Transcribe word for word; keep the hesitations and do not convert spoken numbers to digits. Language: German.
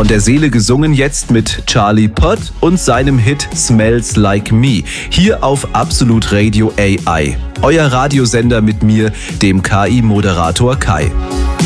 Von der Seele gesungen jetzt mit Charlie Puth und seinem Hit Smells Like Me. Hier auf Absolut Radio A I. Euer Radiosender mit mir, dem K I-Moderator Kai.